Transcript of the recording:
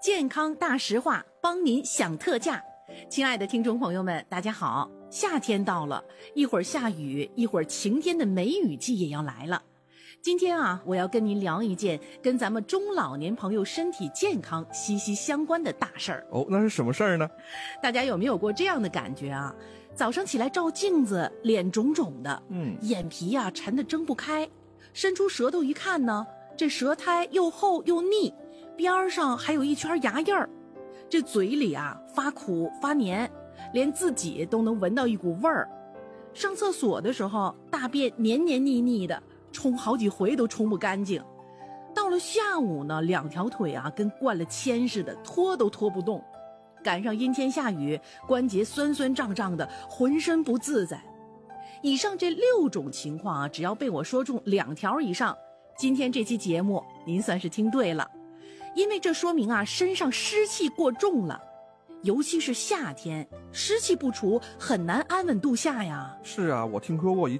健康大实话，帮您享特价。亲爱的听众朋友们，大家好，夏天到了，一会儿下雨，一会儿晴天的梅雨季也要来了。今天啊，我要跟您聊一件跟咱们中老年朋友身体健康息息相关的大事儿。 哦，那是什么事儿呢？ 大家有没有过这样的感觉啊？早上起来照镜子，脸肿肿的，眼皮啊馋得睁不开，伸出舌头一看呢，这舌苔又厚又腻，边上还有一圈牙印儿，这嘴里啊发苦发黏，连自己都能闻到一股味儿。上厕所的时候，大便黏黏腻腻的，冲好几回都冲不干净。到了下午呢，两条腿啊跟灌了铅似的，拖都拖不动。赶上阴天下雨，关节酸酸胀胀的，浑身不自在。以上这6种情况啊，只要被我说中2条以上，今天这期节目您算是听对了。因为这说明啊，身上湿气过重了，尤其是夏天，湿气不除，很难安稳度夏呀。 是啊，我听说过一